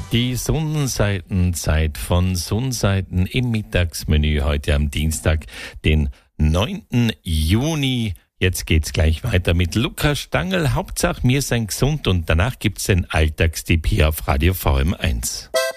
Die Sonnenseitenzeit von Sonnenseiten im Mittagsmenü heute am Dienstag, den 9. Juni. Jetzt geht's gleich weiter mit Lukas Stangl. Hauptsache wir sind gesund und danach gibt's den Alltagstipp hier auf Radio VM1.